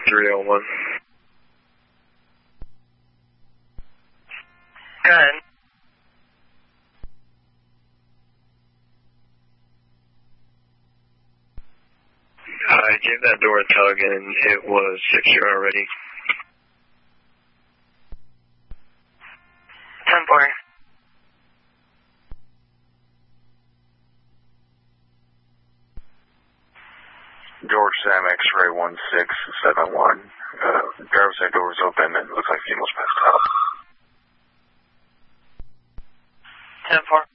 301. Go ahead. I gave that door a tug and it was secure already. 10-4. George Sam X-ray 1671. Driver's side door is open and it looks like female's passed out. 10-4.